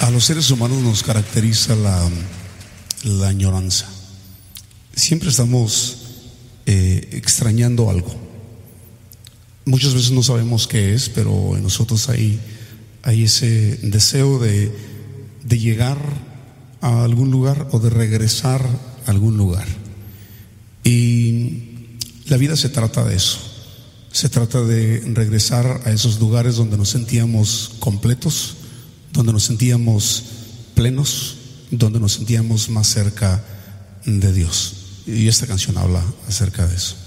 A los seres humanos nos caracteriza la añoranza. Siempre estamos extrañando algo. Muchas veces no sabemos qué es, pero en nosotros hay ese deseo de llegar a algún lugar o de regresar a algún lugar. Y la vida se trata de eso. Se trata de regresar a esos lugares donde nos sentíamos completos, donde nos sentíamos plenos, donde nos sentíamos más cerca de Dios. Y esta canción habla acerca de eso.